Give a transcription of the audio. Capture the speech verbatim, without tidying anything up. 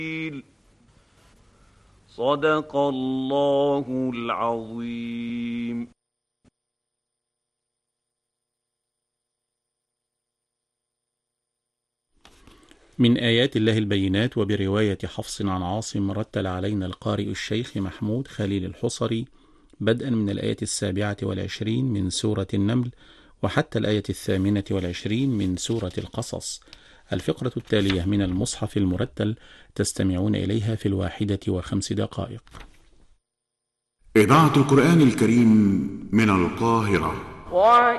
صدق الله العظيم. من آيات الله البينات، وبرواية حفص عن عاصم رتل علينا القارئ الشيخ محمود خليل الحصري بدءا من الآية السابعة والعشرين من سورة النمل وحتى الآية الثامنة والعشرين من سورة القصص. الفقرة التالية من المصحف المرتل تستمعون إليها في الواحدة وخمس دقائق. إذاعة القرآن الكريم من القاهرة.